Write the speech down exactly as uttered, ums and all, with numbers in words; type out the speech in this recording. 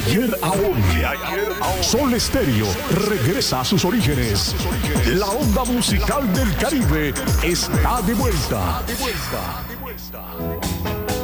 Ayer a hoy, Sol Estéreo regresa a sus orígenes. La onda musical del Caribe está de vuelta.